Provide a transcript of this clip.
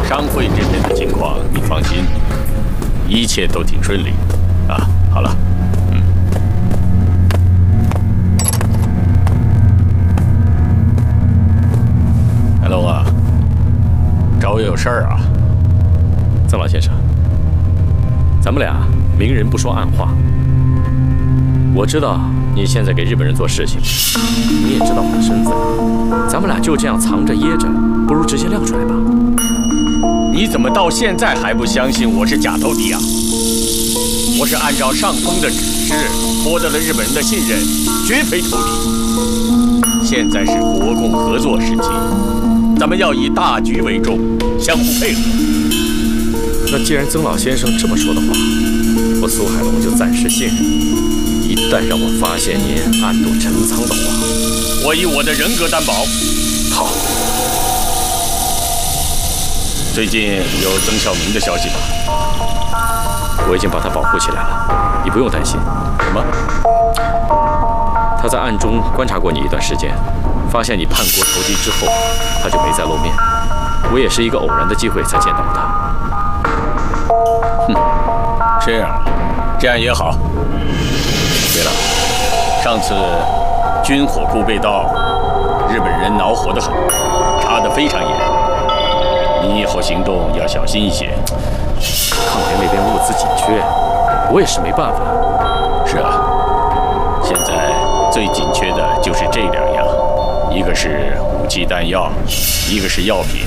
商会这边的情况，你放心，一切都挺顺利。啊，好了，海龙啊，找我有事儿啊？ 曾老先生，咱们俩明人不说暗话。我知道你现在给日本人做事情，你也知道我的身份，咱们俩就这样藏着掖着，不如直接亮出来吧。 你怎么到现在还不相信我是假头敌啊？我是按照上峰的指示博得了日本人的信任，绝非投敌。现在是国共合作时期，咱们要以大局为重，相互配合。 那既然曾老先生这么说的话，我苏海龙就暂时信任你。一旦让我发现您暗度陈仓的话， 我以我的人格担保。 好。 最近有曾孝明的消息吧？ 我已经把他保护起来了，你不用担心。 什么？ 他在暗中观察过你一段时间，发现你叛国投敌之后，他就没再露面。我也是一个偶然的机会才见到他。 哼，这样也好。对了，上次军火库被盗，日本人恼火得很，查得非常严。你以后行动要小心一些。 抗联那边物资紧缺，我也是没办法。 是啊，现在最紧缺的就是这2样，一个是武器弹药，一个是药品。